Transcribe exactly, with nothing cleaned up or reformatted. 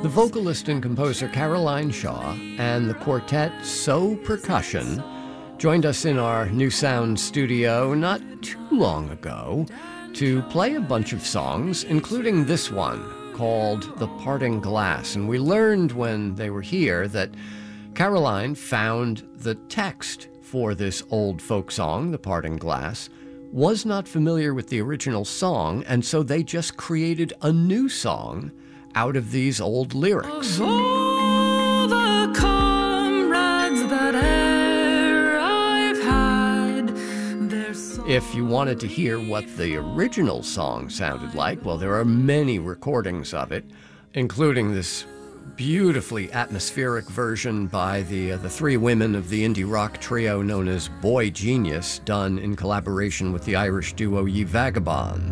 The vocalist and composer Caroline Shaw and the quartet So Percussion joined us in our New Sound studio not too long ago to play a bunch of songs, including this one called The Parting Glass. And we learned when they were here that Caroline found the text for this old folk song, The Parting Glass, was not familiar with the original song, and so they just created a new song out of these old lyrics. Of all the comrades that e'er I've had, there's so If you wanted to hear what the original song sounded like, well, there are many recordings of it, including this beautifully atmospheric version by the uh, the three women of the indie rock trio known as Boy Genius, done in collaboration with the Irish duo Ye Vagabonds.